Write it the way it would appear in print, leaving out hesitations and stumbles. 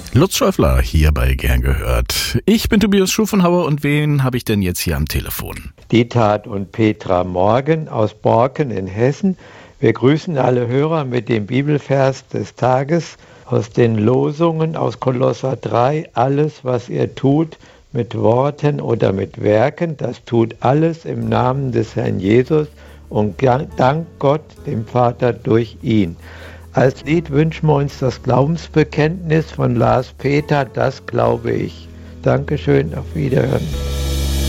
Lutz Schäufler hier bei Gern gehört. Ich bin Tobias Schufenhauer und wen habe ich denn jetzt hier am Telefon? Diethard und Petra Morgen aus Borken in Hessen. Wir grüßen alle Hörer mit dem Bibelvers des Tages aus den Losungen aus Kolosser 3. Alles, was ihr tut, mit Worten oder mit Werken, das tut alles im Namen des Herrn Jesus und dank Gott, dem Vater, durch ihn. Als Lied wünschen wir uns das Glaubensbekenntnis von Lars Peter, das glaube ich. Dankeschön, auf Wiederhören.